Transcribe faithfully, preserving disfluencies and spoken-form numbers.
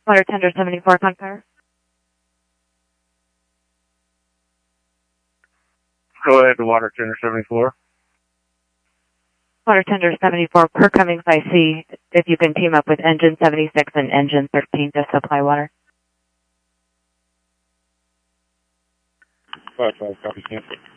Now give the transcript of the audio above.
Water Tender seventy-four, Conquer. Go ahead to Water Tender seventy-four. Water Tender seventy-four, per Cummings I C, if you can team up with Engine seventy-six and Engine thirteen to supply water. Five, five, copy, cancel.